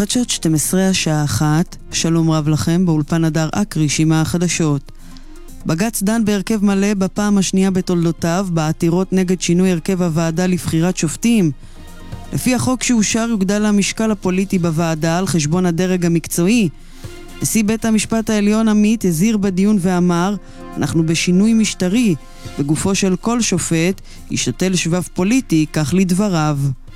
חדשות 12 השעה 1, שלום רב לכם, באולפן הדר אקריש עם החדשות. בג"ץ דן בהרכב מלא בפעם השנייה בתולדותיו, בעתירות נגד שינוי הרכב הוועדה לבחירת שופטים. לפי החוק שאושר יוגדל המשקל הפוליטי בוועדה על חשבון הדרג המקצועי. נשיא בית המשפט העליון עמית הזהיר בדיון ואמר, אנחנו בשינוי משטרי, בגופו של כל שופט ישתתל שבב פוליטי, כך לדבריו.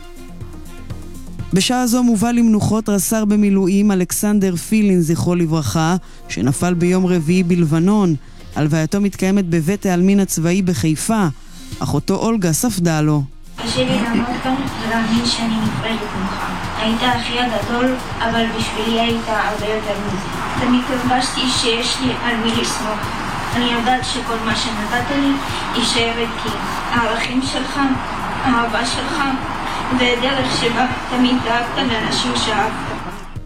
בשעה זו מובא למנוחות רס"ר במילואים אלכסנדר פילין זכרו לברכה, שנפל ביום רביעי בלבנון. הלווייתו מתקיימת בבית העלמין הצבאי בחיפה. אחותו אולגה ספדה לו. קשה לי לעמוד כאן ולהאמין שאני נפרדת ממך. היית אחי הגדול, אבל בשבילי היית הרבה יותר מזה. תמיד הרגשתי שיש לי על מי לסמוך. אני יודעת שכל מה שנתת לי יישאר איתי. הערכים שלך, האהבה שלך, ודרך שבה תמיד דאגת לאנשים שאהבת.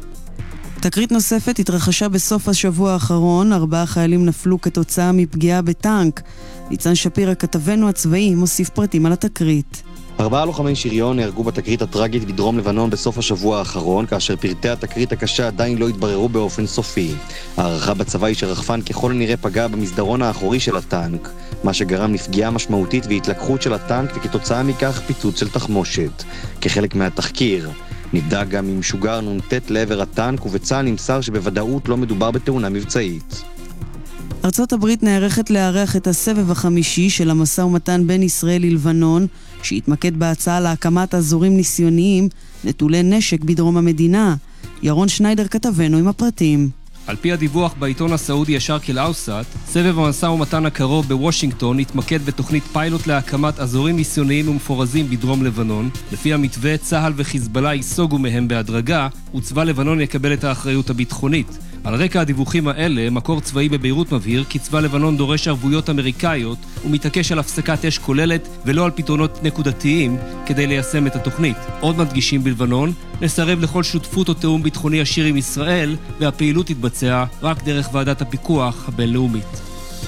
תקרית נוספת התרחשה בסוף השבוע האחרון. 4 חיילים נפלו כתוצאה מפגיעה בטנק. ניצן שפירא כתבנו הצבאי מוסיף פרטים על התקרית. 4 לוחמי שריון נהרגו בתקרית הטרגית בדרום לבנון בסוף השבוע האחרון, כאשר פרטי התקרית הקשה עדיין לא התבררו באופן סופי. הערכה בצבא היא שרחפן ככל הנראה פגע במסדרון האחורי של הטנק, מה שגרם לפגיעה משמעותית והתלקחות של הטנק, וכתוצאה מכך פיצוץ של תחמושת. כחלק מהתחקיר נבדק גם אם שוגר נ"ט לעבר הטנק, ובצה"ל נמסר שבוודאות לא מדובר בתאונה מבצעית. ארצות הברית נערכת לארח את הסבב החמישי של המשא ומתן בין ישראל ללבנון, שהתמקד בהצעה להקמת אזורים ניסיוניים נטולי נשק בדרום המדינה. ירון שניידר כתבנו עם הפרטים. על פי הדיווח בעיתון הסעודי ישרק אל-אוסט, סבב המשא ומתן הקרוב בוושינגטון התמקד בתוכנית פיילוט להקמת אזורים ניסיוניים ומפורזים בדרום לבנון. לפי המתווה, צה"ל וחיזבאללה ייסוגו מהם בהדרגה, וצבא לבנון יקבל את האחריות הביטחונית. על רקע הדיווחים האלה, מקור צבאי בביירות מבהיר כי צבא לבנון דורש ערבויות אמריקאיות ומתעקש על הפסקת אש כוללת ולא על פתרונות נקודתיים כדי ליישם את התוכנית. עוד מדגישים בלבנון, נסרב לכל שותפות או תאום ביטחוני ישיר עם ישראל, והפעילות תתבצע רק דרך ועדת הפיקוח הבינלאומית.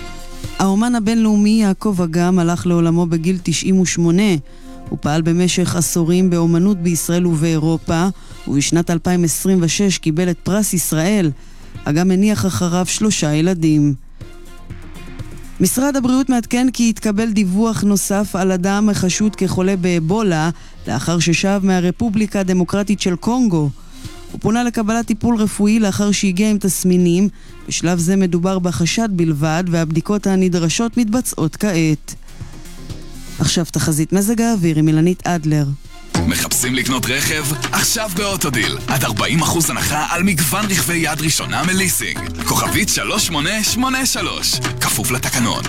האומן הבינלאומי יעקב אגם הלך לעולמו בגיל 98. הוא פעל במשך עשורים באומנות בישראל ובאירופה, ובשנת 2026 קיבל את פרס ישראל. אגם הניח אחריו 3 ילדים. משרד הבריאות מעדכן כי התקבל דיווח נוסף על אדם החשוד כחולה באבולה, לאחר ששב מהרפובליקה הדמוקרטית של קונגו. הוא פונה לקבלת טיפול רפואי לאחר שהגיע עם תסמינים. בשלב זה מדובר בחשד בלבד, והבדיקות הנדרשות מתבצעות כעת. עכשיו תחזית מזג האוויר עם אילנית אדלר. מחפשים לקנות רכב? עכשיו באוטודיל. עד 40% הנחה על מגוון רכבי יד ראשונה מליסינג. כוכבית 3883. כפוף לתקנון.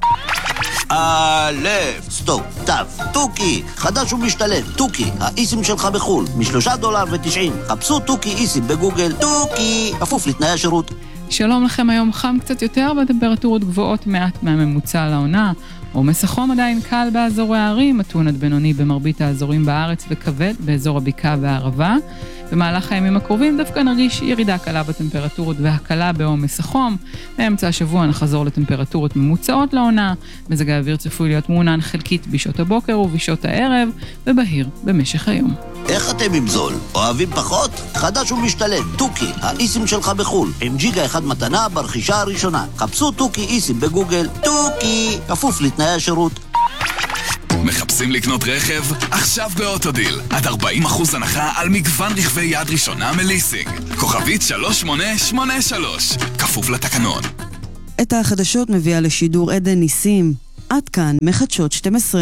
סטופ, טף, טוקי, חדש ומשתלם, טוקי, האיסים שלך בחול, $3.90. חפשו טוקי איסים בגוגל, טוקי, כפוף לתנאי השירות. שלום לכם, היום חם קצת יותר בטמפרטורות גבוהות מעט מהממוצע לעונה. עומס החום עדיין קל באזורי הערים, מתון עד בינוני במרבית האזורים בארץ וכבד באזור הבקעה והערבה. במהלך הימים הקרובים דווקא נרגיש ירידה קלה בטמפרטורות והקלה בעומס החום. באמצע השבוע נחזור לטמפרטורות ממוצעות לעונה. מזג האוויר צפוי להיות מעונן חלקית בשעות הבוקר ובשעות הערב, ובהיר במשך היום. איך אתם עם זול? אוהבים פחות? חדש ומשתלם, טוקי, האיסים שלך בחול, עם ג'יגה 1 מתנה ברכישה הראשונה. חפשו טוקי איסים בגוגל, טוקי, כפוף לתנאי השירות. מחפשים לקנות רכב? עכשיו באוטודיל. עד 40% הנחה על מגוון רכבי יד ראשונה מליסינג. כוכבית 3883. כפוף לתקנון. את החדשות מביאה לשידור עדן ניסים. עד כאן מחדשות 12.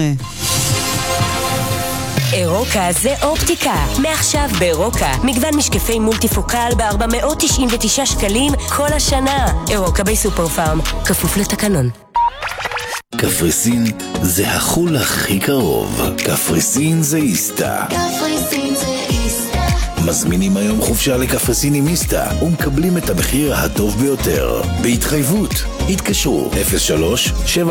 אירוקה זה אופטיקה. מעכשיו באירוקה מגוון משקפי מולטיפוקל ב-499 שקלים כל השנה. אירוקה בסופר פארם, כפוף לתקנון. קפריסין זה החול הכי קרוב. קפריסין זה איסטה. קפריסין זה איסטה. מזמינים היום חופשה לקפריסין עם איסטה ומקבלים את המחיר הטוב ביותר בהתחייבות. התקשרו 03-7